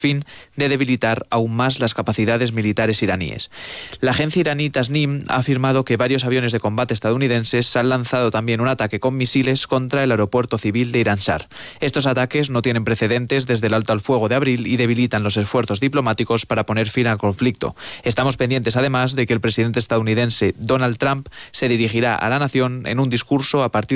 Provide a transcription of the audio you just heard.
fin de debilitar aún más las capacidades militares iraníes. La agencia iraní Tasnim ha afirmado que varios aviones de combate estadounidenses han lanzado también un ataque con misiles contra el aeropuerto civil de Irian Shah. Estos ataques no tienen precedentes desde el alto al fuego de abril y debilitan los esfuerzos diplomáticos para poner fin al conflicto. Estamos pendientes además de que el presidente estadounidense Donald Trump se dirigirá a la nación en un discurso a partir